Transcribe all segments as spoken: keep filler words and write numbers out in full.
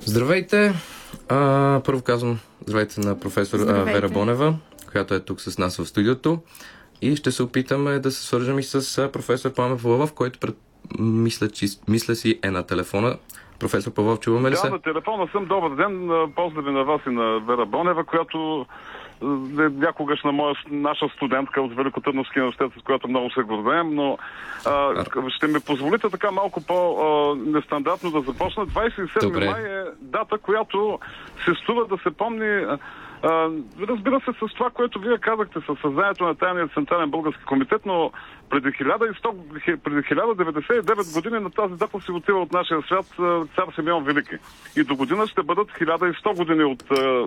Здравейте! А, първо казвам здравейте на професор здравейте. Вера Бонева, която е тук с нас в студиото. И ще се опитаме да се свържем и с професор Пламен Павлов, който пред... мисля, че... мисля си е на телефона. Професор Павлов, чуваме ли се? Да, на телефона съм. Добър ден. Поздрави на вас и на Вера Бонева, която е някогашна моя, наша студентка от Великотърновския университет, с която много се гордеем, но а, ще ми позволите така малко по-нестандартно да започна. двадесет и седми май е дата, която се струва да се помни. А, разбира се, с това, което вие казахте, със създанието на Тайния централен български комитет, но преди хиляда деветдесет и девет години на тази дата си отива от нашия свят цар Симеон Велики. И до година ще бъдат хиляда и сто години от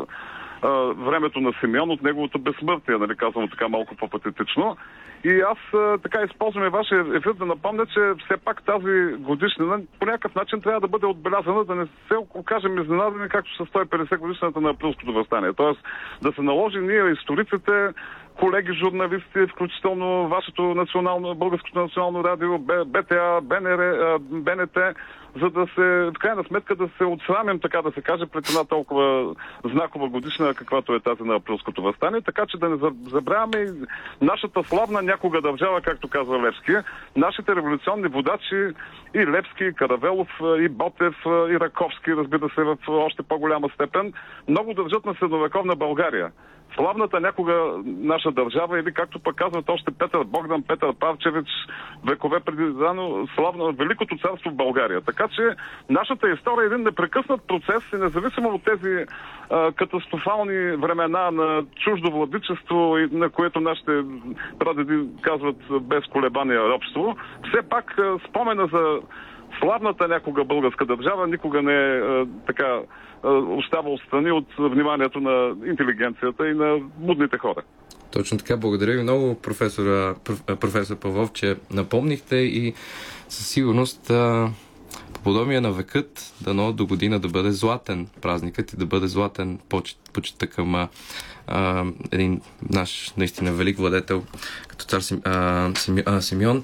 времето на Симеон, от неговото безсмъртие, нали, казвам така малко по-патетично. И аз така използвам и вашия ефир да напомня, че все пак тази годишнина по някакъв начин трябва да бъде отбелязана, да не се окажем изненадани, както са сто и петдесет годишната на априлското въстание. Тоест да се наложи ние, историците, колеги журналисти, включително вашето национално, българското национално радио, БТА, БНР, БНТ, за да се, в крайна сметка, да се отсрамим, така да се каже, пред една толкова знакова годишна, каквато е тази на априлското въстание, така че да не забравяме нашата славна някога държава, както казва Левски, нашите революционни водачи и Левски, и Каравелов, и Ботев, и Раковски, разбира се, в още по-голяма степен, много държат на средновековна България. Славната някога наша държава, или както пък казват още Петър Богдан, Петър Павчевич, векове преди дано, славно Великото царство в България. Така че нашата история е един непрекъснат процес и независимо от тези а, катастрофални времена на чуждо владичество, на което нашите прадеди казват без колебания робство, все пак а, спомена за славната някога българска държава никога не е а, така а, остава отстрани от вниманието на интелигенцията и на мудните хора. Точно така. Благодаря ви много, професор, професор Павлов, че напомнихте и със сигурност а, по подобие на векът, дано до година да бъде златен празникът и да бъде златен почет, почета към а, а, един наш наистина велик владетел като цар Сим, а, Сими, а, Симеон.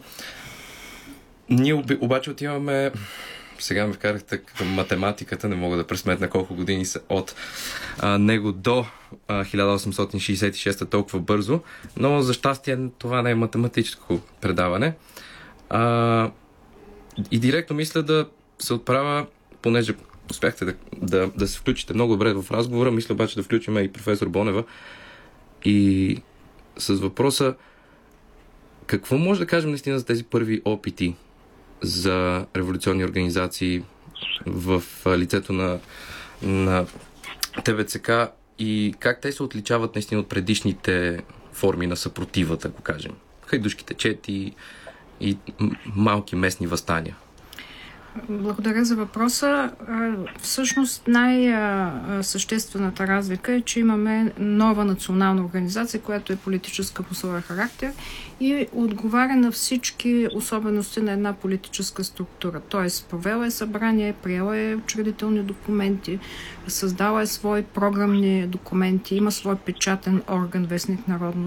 Ние обаче отиваме, сега ме вкарахте към математиката, не мога да пресметна колко години са от а, него до а, хиляда осемстотин шейсет и шеста толкова бързо, но за щастие това не е математическо предаване. А, и директно мисля да се отправя, понеже успяхте да, да, да се включите много добре в разговора, мисля обаче да включим и професор Бонева и с въпроса какво може да кажем наистина за тези първи опити за революционни организации в лицето на, на ТВЦК и как те се отличават наистина от предишните форми на съпротивата, ако кажем. Хайдушките чети и малки местни въстания. Благодаря за въпроса. Всъщност най-съществената разлика е, че имаме нова национална организация, която е политическа по своя характер и отговаря на всички особености на една политическа структура. Тоест, провела е събрание, приела е учредителни документи, създала е свои програмни документи, има свой печатен орган, вестник Народност.